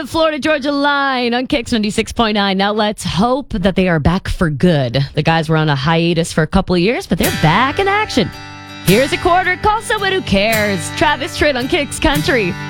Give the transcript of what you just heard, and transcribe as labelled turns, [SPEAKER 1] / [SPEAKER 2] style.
[SPEAKER 1] Florida Georgia line on Kicks 96.9. Now let's hope that they are back for good. The guys were on a hiatus for a couple of years, but they're back in action. Here's a quarter. Call someone who cares. Travis Tritt on Kicks Country.